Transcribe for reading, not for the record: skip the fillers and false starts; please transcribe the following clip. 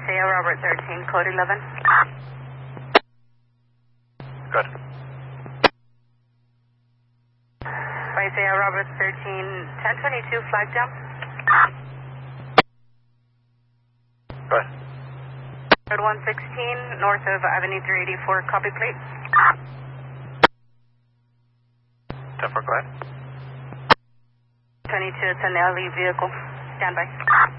Isaiah Robert 13, code 11. Good. Isaiah Robert 13, 1022, flag jump. Good. Road 116, north of Avenue 384, copy plate. 10-4, go ahead. 22, it's an LE vehicle. Stand by.